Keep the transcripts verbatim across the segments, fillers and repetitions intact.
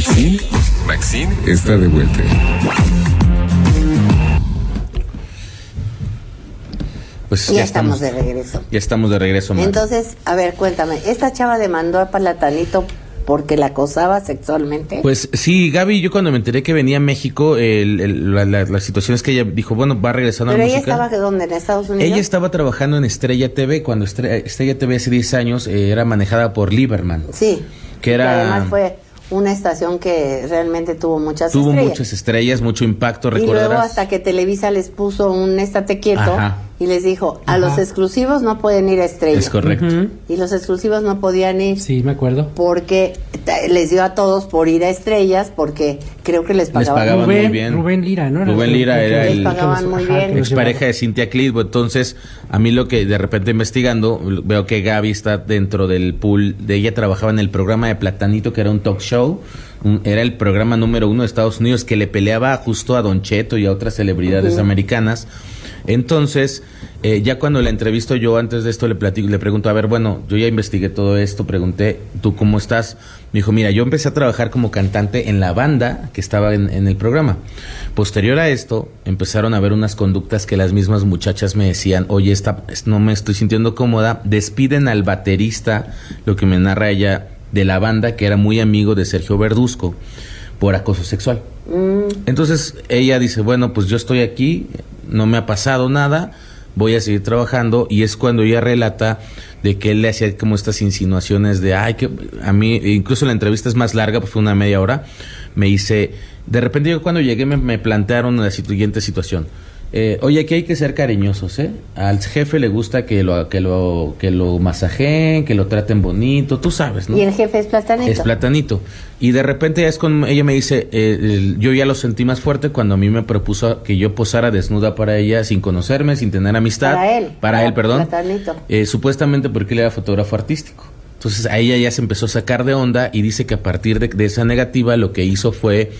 Maxine, Maxine está de vuelta. Pues ya, ya estamos, estamos de regreso. Ya estamos de regreso, Max. Entonces, a ver, cuéntame, ¿esta chava demandó a Platanito porque la acosaba sexualmente? Pues sí, Gaby, yo cuando me enteré que venía a México, el, el, la, la, la situación es que ella dijo, bueno, va regresando a la música. ¿Pero ella estaba dónde, en Estados Unidos? Ella estaba trabajando en Estrella T V, cuando Estrella, Estrella T V hace diez años eh, era manejada por Lieberman. Sí, que era... y además fue una estación que realmente tuvo muchas tuvo estrellas. muchas estrellas, mucho impacto, y recordarás. luego hasta que Televisa les puso un estate quieto. Ajá. Y les dijo, a Ajá. los exclusivos no pueden ir a Estrella. Es correcto. Uh-huh. Y los exclusivos no podían ir. Sí, me acuerdo. Porque les dio a todos por ir a Estrellas, porque creo que les pagaban, les pagaban Rubén, muy bien. Rubén Lira, ¿no? Rubén Lira era les el pagaban muy bien. expareja de Cintia Clitbo. Entonces, a mí lo que de repente investigando, veo que Gaby está dentro del pool de ella, trabajaba en el programa de Platanito, que era un talk show. Un, era el programa número uno de Estados Unidos, que le peleaba justo a Don Cheto y a otras celebridades uh-huh. americanas. Entonces, eh, ya cuando la entrevisto yo, antes de esto le platico, le pregunto, a ver, bueno, yo ya investigué todo esto, pregunté, ¿tú cómo estás? Me dijo, mira, yo empecé a trabajar como cantante en la banda que estaba en, en el programa. Posterior a esto, empezaron a ver unas conductas que las mismas muchachas me decían, oye, esta, no me estoy sintiendo cómoda, despiden al baterista, lo que me narra ella, de la banda, que era muy amigo de Sergio Verduzco, por acoso sexual. Mm. Entonces ella dice, bueno, pues yo estoy aquí, no me ha pasado nada, voy a seguir trabajando, y es cuando ella relata de que él le hacía como estas insinuaciones de, ay, que a mí, incluso la entrevista es más larga, pues fue una media hora, me dice, de repente yo cuando llegué me, me plantearon la siguiente situación. Eh, oye, aquí hay que ser cariñosos, ¿eh? Al jefe le gusta que lo que lo que lo masajeen, que lo traten bonito, tú sabes, ¿no? Y el jefe es Platanito. Es Platanito. Y de repente es con ella me dice, eh, el, yo ya lo sentí más fuerte cuando a mí me propuso que yo posara desnuda para ella sin conocerme, sin tener amistad. Para él. Para, para él, perdón. Platanito. Eh, supuestamente porque él era fotógrafo artístico. Entonces a ella ya se empezó a sacar de onda y dice que a partir de, de esa negativa lo que hizo fue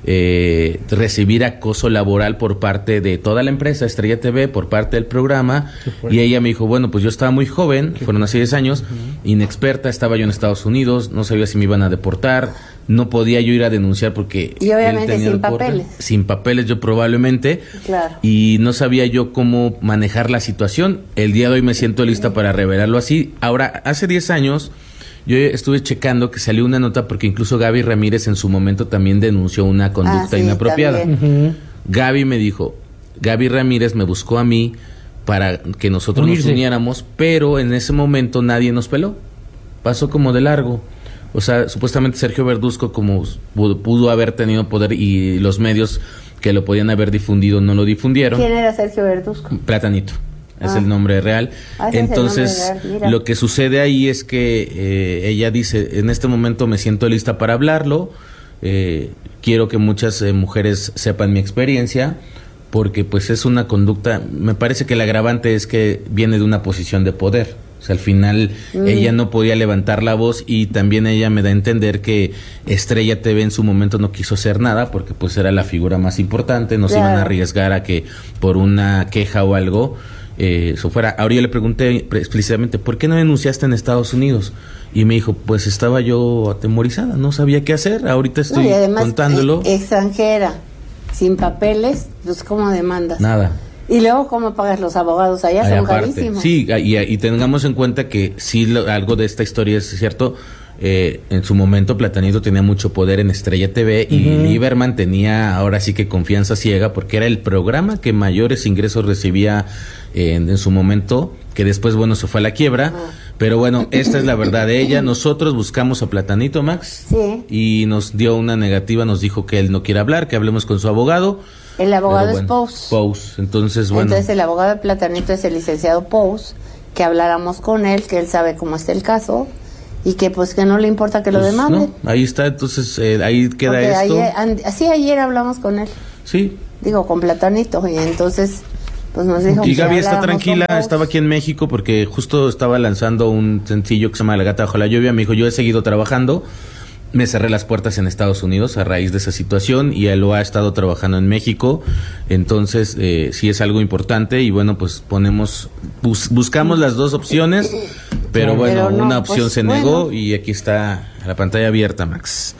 eh, recibir acoso laboral por parte de toda la empresa Estrella T V, por parte del programa, y ella me dijo, bueno, pues yo estaba muy joven, Qué fueron hace diez años, uh-huh. inexperta, estaba yo en Estados Unidos, no sabía si me iban a deportar, no podía yo ir a denunciar porque... Y obviamente sin papeles. Sin papeles yo probablemente, claro. y no sabía yo cómo manejar la situación. El día de hoy me siento lista para revelarlo así. Ahora, hace diez años... yo estuve checando que salió una nota porque incluso Gaby Ramírez en su momento también denunció una conducta ah, sí, inapropiada. Uh-huh. Gaby me dijo, Gaby Ramírez me buscó a mí para que nosotros Unirse. nos uniéramos, pero en ese momento nadie nos peló. Pasó como de largo. O sea, supuestamente Sergio Verduzco, como pudo, pudo haber tenido poder y los medios que lo podían haber difundido no lo difundieron. ¿Quién era Sergio Verduzco? Platanito. Es ah. el nombre real. Ah, Entonces, nombre real. Lo que sucede ahí es que eh, ella dice, en este momento me siento lista para hablarlo, eh, quiero que muchas eh, mujeres sepan mi experiencia, porque pues es una conducta, me parece que el agravante es que viene de una posición de poder. O sea, al final mm. ella no podía levantar la voz, y también ella me da a entender que Estrella T V en su momento no quiso hacer nada porque pues era la figura más importante, no claro. se iban a arriesgar a que por una queja o algo eh, eso fuera. Ahora yo le pregunté explícitamente, ¿por qué no denunciaste en Estados Unidos? Y me dijo, pues estaba yo atemorizada, no sabía qué hacer, ahorita estoy no, y además, contándolo. Eh, extranjera, sin papeles, pues ¿cómo demandas? Nada. Y luego, ¿cómo pagas los abogados? Allá Ay, son aparte, carísimos. Sí, y, y tengamos en cuenta que sí, lo, algo de esta historia es cierto. Eh, en su momento Platanito tenía mucho poder en Estrella T V, y uh-huh. Lieberman tenía ahora sí que confianza ciega, porque era el programa que mayores ingresos recibía eh, en, en su momento, que después, bueno, se fue a la quiebra. Uh-huh. Pero bueno, esta es la verdad de ella. Nosotros buscamos a Platanito, Max, sí. y nos dio una negativa, nos dijo que él no quiere hablar, que hablemos con su abogado. El abogado bueno, es Pous. Pous, entonces bueno. Entonces el abogado de Platanito es el licenciado Pous, que habláramos con él, que él sabe cómo está el caso, y que pues que no le importa que pues, lo demande. No, ahí está, entonces eh, ahí queda Porque esto. Ayer, and, sí, ayer hablamos con él. Sí. Digo, con Platanito, y entonces pues nos dijo... Y Gaby está tranquila, estaba aquí en México porque justo estaba lanzando un sencillo que se llama La Gata Bajo la Lluvia. Me dijo, yo he seguido trabajando. Me cerré las puertas en Estados Unidos a raíz de esa situación, y él lo ha estado trabajando en México. Entonces eh, sí es algo importante, y bueno, pues ponemos bus, buscamos las dos opciones, pero bueno, pero no, una opción pues, se negó, bueno. Y aquí está la pantalla abierta, Max.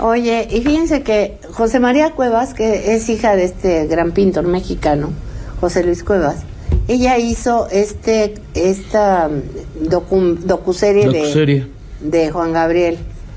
Oye, y fíjense que José María Cuevas, que es hija de este gran pintor mexicano, José Luis Cuevas, ella hizo este esta docu, docuserie, docuserie. De, de Juan Gabriel.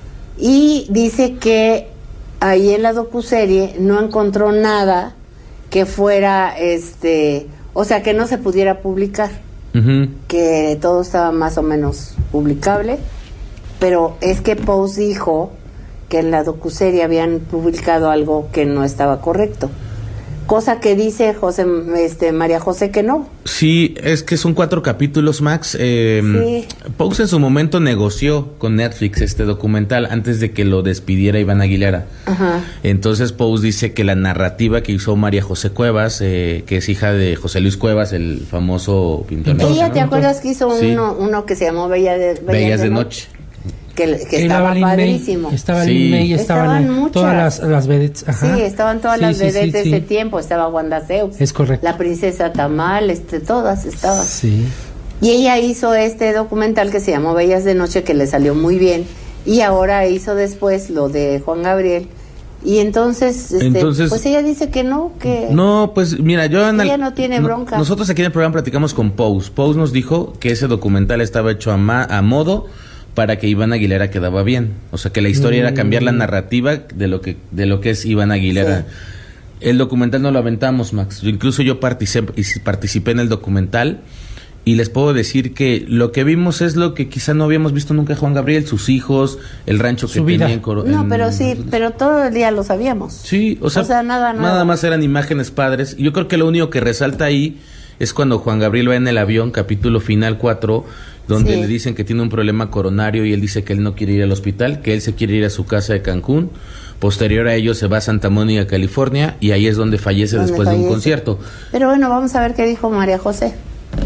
Y dice que ahí en la docuserie no encontró nada que fuera, este, o sea, que no se pudiera publicar. Uh-huh. Que todo estaba más o menos publicable, pero es que Pous dijo que en la docuserie habían publicado algo que no estaba correcto, cosa que dice José, este, María José que no. Sí, es que son cuatro capítulos, Max. Eh, sí. Pous en su momento negoció con Netflix este documental antes de que lo despidiera Iván Aguilera. Ajá. Entonces Pous dice que la narrativa que hizo María José Cuevas, eh, que es hija de José Luis Cuevas, el famoso pintor. ¿Ella te acuerdas que hizo sí. uno, uno que se llamó Bella de, Bellas Bellas de, de Noche? noche. Que, que estaba padrísimo. May, estaba sí. Lin May, estaban, estaban todas las, las vedettes. Ajá. Sí, estaban todas sí, las sí, vedettes sí, de ese sí. tiempo. Estaba Wanda Zeus. Es correcto. La princesa Tamal, este, todas estaban. Sí. Y ella hizo este documental que se llamó Bellas de Noche, que le salió muy bien. Y ahora hizo después lo de Juan Gabriel. Y entonces, este, entonces pues ella dice que no, que... No, pues mira, yo... Ella anal- no tiene bronca. No, nosotros aquí en el programa platicamos con Pous. Pous nos dijo que ese documental estaba hecho a, ma- a modo... para que Iván Aguilera quedaba bien, o sea que la historia mm. era cambiar la narrativa de lo que de lo que es Iván Aguilera. Sí. El documental no lo aventamos, Max. Yo, incluso yo participé, participé en el documental y les puedo decir que lo que vimos es lo que quizá no habíamos visto nunca Juan Gabriel, sus hijos, el rancho que tenía en Coro- No, en, pero sí, pero todo el día lo sabíamos. Sí, o sea, o sea nada, nada. nada más eran imágenes padres. Yo creo que lo único que resalta ahí es cuando Juan Gabriel va en el avión, capítulo final cuatro, donde sí. le dicen que tiene un problema coronario y él dice que él no quiere ir al hospital, que él se quiere ir a su casa de Cancún. Posterior a ello se va a Santa Mónica, California, y ahí es donde fallece donde después fallece. de un concierto. Pero bueno, vamos a ver qué dijo María José.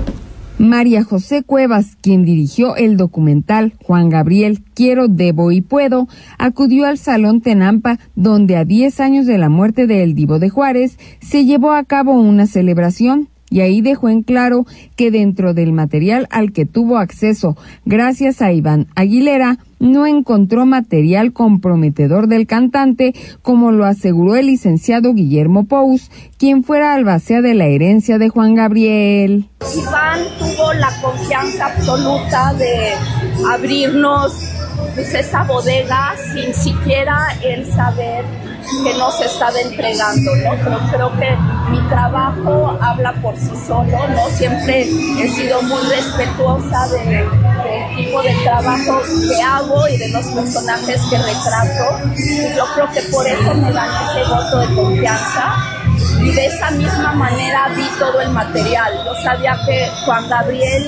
María José Cuevas, quien dirigió el documental Juan Gabriel, Quiero, Debo y Puedo, acudió al Salón Tenampa, donde a diez años de la muerte de El Divo de Juárez se llevó a cabo una celebración. Y ahí dejó en claro que dentro del material al que tuvo acceso gracias a Iván Aguilera, no encontró material comprometedor del cantante, como lo aseguró el licenciado Guillermo Pous, quien fuera albacea de la herencia de Juan Gabriel. Iván tuvo la confianza absoluta de abrirnos pues, esa bodega sin siquiera él saber que nos estaba entregando, ¿no? Pero creo que mi trabajo habla por sí solo, ¿no? Siempre he sido muy respetuosa de, del tipo de trabajo que hago y de los personajes que retrato. Y yo creo que por eso me dan ese voto de confianza. Y de esa misma manera vi todo el material. Yo sabía que Juan Gabriel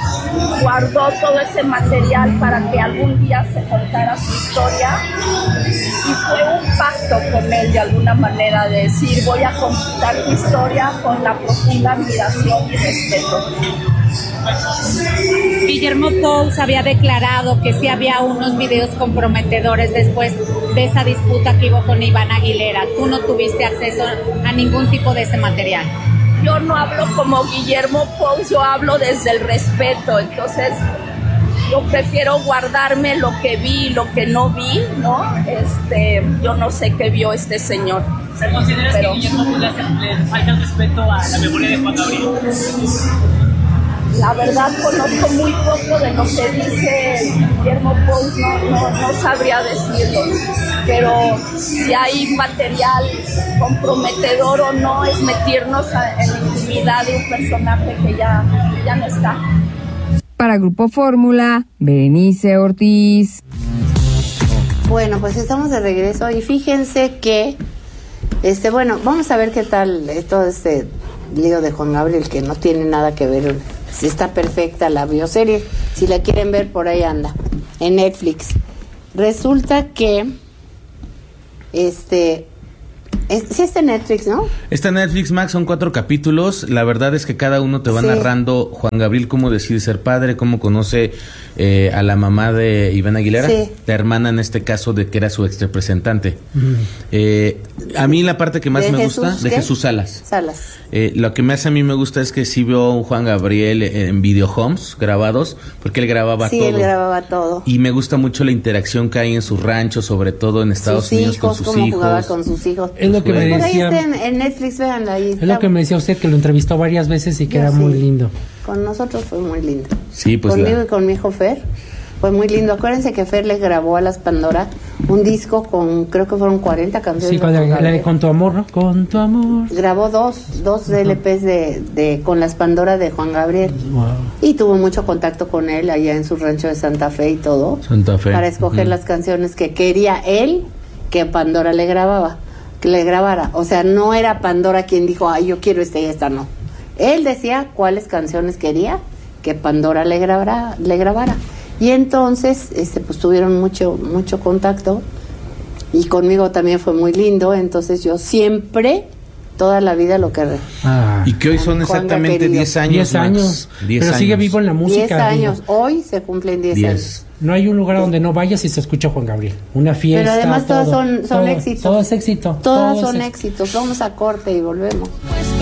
guardó todo ese material para que algún día se contara su historia, y fue un pacto con él de alguna manera de decir voy a contar tu historia con la profunda admiración y respeto. Guillermo Pous había declarado que sí había unos videos comprometedores después de esa disputa que hubo con Iván Aguilera. ¿Tú no tuviste acceso a ningún tipo de ese material? Yo no hablo como Guillermo Pous, yo hablo desde el respeto, entonces yo prefiero guardarme lo que vi y lo que no vi, ¿no? Este, yo no sé qué vio este señor. ¿Se considera pero... que Guillermo Pous le falta el respeto a la memoria de Juan Gabriel? La verdad conozco muy poco de lo que dice Guillermo Pous, no, no, no sabría decirlo, pero si hay material comprometedor o no es meternos a, en la intimidad de un personaje que ya, ya no está. Para Grupo Fórmula, Berenice Ortiz. Bueno, pues estamos de regreso y fíjense que, este, bueno, vamos a ver qué tal todo este lío de Juan Gabriel, que no tiene nada que ver. Si está perfecta la bioserie, si la quieren ver, por ahí anda, en Netflix. Resulta que este Es, sí está en Netflix, ¿no? Está en Netflix, Max, son cuatro capítulos. La verdad es que cada uno te va Sí. narrando Juan Gabriel cómo decide ser padre, cómo conoce eh, a la mamá de Iván Aguilera, Sí. la hermana en este caso de que era su ex representante. Mm. Eh, a mí la parte que más ¿De me Jesús gusta, de qué? Jesús Salas. Salas. Eh, lo que más a mí me gusta es que sí veo a un Juan Gabriel en video homes grabados, porque él grababa Sí, todo. él grababa todo. Y me gusta mucho la interacción que hay en su rancho, sobre todo en Estados sus Unidos hijos, con sus cómo jugaba hijos. con sus hijos. Es lo que me Por ahí decía. está en, en Netflix, véanla ahí. Es lo que me decía usted, que lo entrevistó varias veces y que Yo era sí. muy lindo. Con nosotros fue muy lindo. Sí, pues Conmigo la- y con mi hijo Fer fue muy lindo. Acuérdense que Fer le grabó a las Pandora un disco con, creo que fueron cuarenta canciones. Sí, de con la, Juan la de Gabriel. Con tu amor, ¿no? Con tu amor. Grabó dos, dos L Pes de, de, con las Pandora de Juan Gabriel. Wow. Y tuvo mucho contacto con él allá en su rancho de Santa Fe y todo. Santa Fe. Para escoger Ujú. las canciones que quería él que Pandora le grababa, que le grabara. O sea, no era Pandora quien dijo, ay, yo quiero esta y esta, no. Él decía cuáles canciones quería que Pandora le grabara, le grabara. Y entonces, este, pues tuvieron mucho, mucho contacto. Y conmigo también fue muy lindo. Entonces yo siempre, toda la vida lo que... Ah. Y que hoy son Juanga exactamente querido. diez años. diez Max. años. diez Pero sigue años. vivo en la música. diez años. digo. Hoy se cumplen diez diez. años. No hay un lugar donde no vayas y se escucha Juan Gabriel. Una fiesta. Pero además todos todo, son, son todo, éxitos. Todo es éxito. Todas todo son es éxitos. Vamos a corte y volvemos.